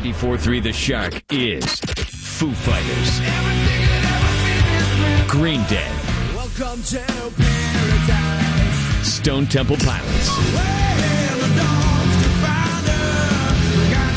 94.3 The Shark is Foo Fighters, Green Day, Welcome to paradise. Stone Temple Pilots, Where the dogs can find us. We got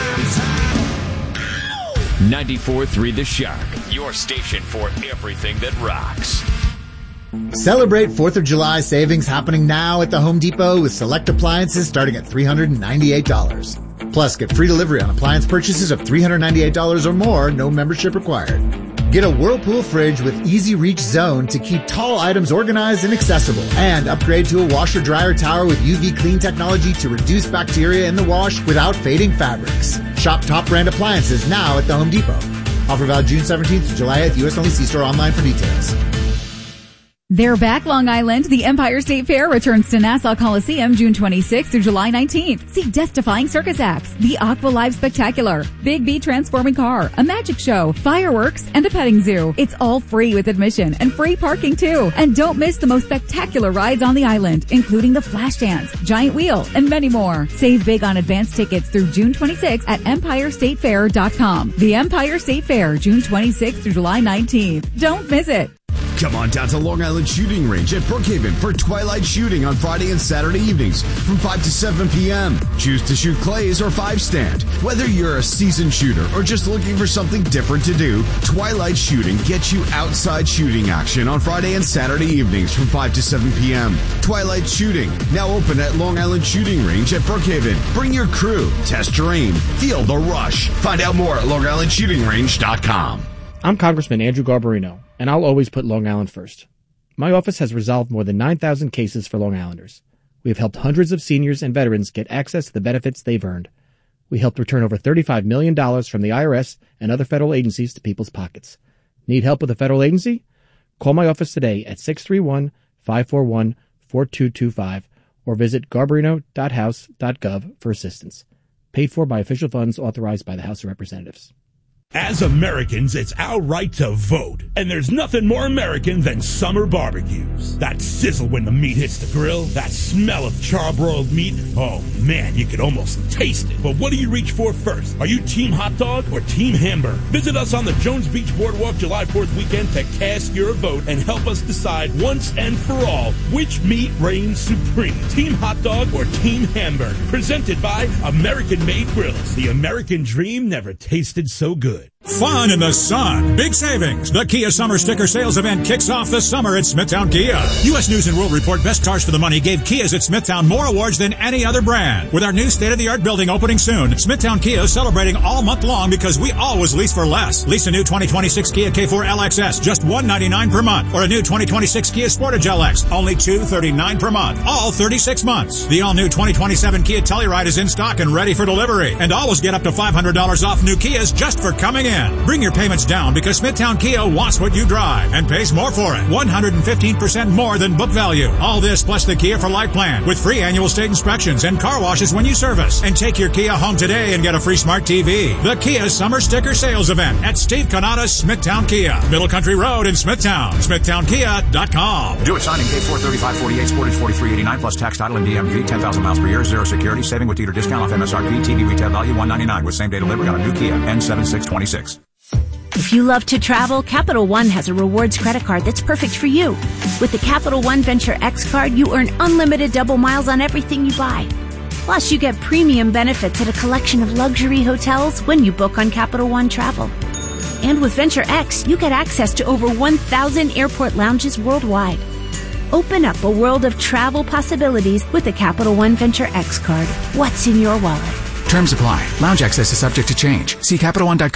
time. 94.3 The Shark, your station for everything that rocks. Celebrate 4th of July savings happening now at the Home Depot with select appliances starting at $398. Plus, get free delivery on appliance purchases of $398 or more, no membership required. Get a Whirlpool fridge with easy reach zone to keep tall items organized and accessible. And upgrade to a washer-dryer tower with UV clean technology to reduce bacteria in the wash without fading fabrics. Shop top brand appliances now at the Home Depot. Offer valid June 17th to July 8th, U.S. only. See store online for details. They're back, Long Island. The Empire State Fair returns to Nassau Coliseum June 26th through July 19th. See death-defying circus acts, the Aqua Live Spectacular, Big B Transforming Car, a magic show, fireworks, and a petting zoo. It's all free with admission and free parking too. And don't miss the most spectacular rides on the island, including the Flash Dance, Giant Wheel, and many more. Save big on advance tickets through June 26th at EmpireStateFair.com. The Empire State Fair, June 26th through July 19th. Don't miss it. Come on down to Long Island Shooting Range at Brookhaven for twilight shooting on Friday and Saturday evenings from 5 to 7 p.m. Choose to shoot clays or 5-stand. Whether you're a seasoned shooter or just looking for something different to do, twilight shooting gets you outside shooting action on Friday and Saturday evenings from 5 to 7 p.m. Twilight Shooting, now open at Long Island Shooting Range at Brookhaven. Bring your crew, test your aim, feel the rush. Find out more at LongIslandShootingRange.com. I'm Congressman Andrew Garbarino, and I'll always put Long Island first. My office has resolved more than 9,000 cases for Long Islanders. We have helped hundreds of seniors and veterans get access to the benefits they've earned. We helped return over $35 million from the IRS and other federal agencies to people's pockets. Need help with a federal agency? Call my office today at 631-541-4225 or visit garbarino.house.gov for assistance. Paid for by official funds authorized by the House of Representatives. As Americans, it's our right to vote. And there's nothing more American than summer barbecues. That sizzle when the meat hits the grill, that smell of charbroiled meat, oh man, you could almost taste it. But what do you reach for first? Are you team hot dog or team hamburger? Visit us on the Jones Beach Boardwalk July 4th weekend to cast your vote and help us decide once and for all which meat reigns supreme. Team hot dog or team hamburger. Presented by American Made Grills. The American dream never tasted so good. Fun in the sun. Big savings. The Kia Summer Sticker Sales Event kicks off the summer at Smithtown Kia. U.S. News & World Report Best Cars for the Money gave Kias at Smithtown more awards than any other brand. With our new state-of-the-art building opening soon, Smithtown Kia is celebrating all month long because we always lease for less. Lease a new 2026 Kia K4 LXS, just $199 per month. Or a new 2026 Kia Sportage LX, only $239 per month. All 36 months. The all-new 2027 Kia Telluride is in stock and ready for delivery. And always get up to $500 off new Kias just for coming in. Bring your payments down because Smithtown Kia wants what you drive and pays more for it. 115% more than book value. All this plus the Kia for Life plan with free annual state inspections and car washes when you service. And take your Kia home today and get a free smart TV. The Kia Summer Sticker Sales Event at Steve Canada's Smithtown Kia, Middle Country Road in Smithtown. SmithtownKia.com. Do it signing K4 3548, Sportage 4389 plus tax, title, and DMV. 10,000 miles per year, zero security, saving with dealer discount off MSRP. TV retail value $199 with same day delivery on a new Kia N7626. If you love to travel, Capital One has a rewards credit card that's perfect for you. With the Capital One Venture X card, you earn unlimited double miles on everything you buy. Plus, you get premium benefits at a collection of luxury hotels when you book on Capital One Travel. And with Venture X, you get access to over 1,000 airport lounges worldwide. Open up a world of travel possibilities with the Capital One Venture X card. What's in your wallet? Terms apply. Lounge access is subject to change. See CapitalOne.com.